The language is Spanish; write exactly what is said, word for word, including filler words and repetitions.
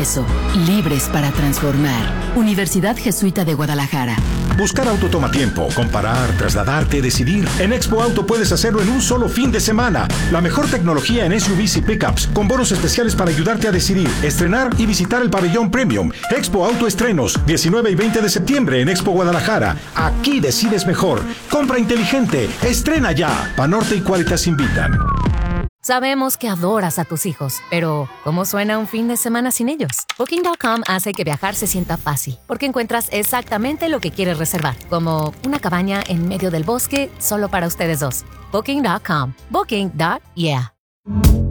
progreso, libres para transformar. Universidad Jesuita de Guadalajara. Buscar auto toma tiempo. Comparar, trasladarte, decidir. En Expo Auto puedes hacerlo en un solo fin de semana. La mejor tecnología en S U Vs y pickups, con bonos especiales para ayudarte a decidir, estrenar y visitar el pabellón Premium. Expo Auto Estrenos, diecinueve y veinte de septiembre en Expo Guadalajara. Aquí decides mejor. Compra inteligente. Estrena ya. Banorte y Qualitas invitan. Sabemos que adoras a tus hijos, pero ¿cómo suena un fin de semana sin ellos? Booking punto com hace que viajar se sienta fácil, porque encuentras exactamente lo que quieres reservar, como una cabaña en medio del bosque solo para ustedes dos. Booking punto com. Booking. Yeah.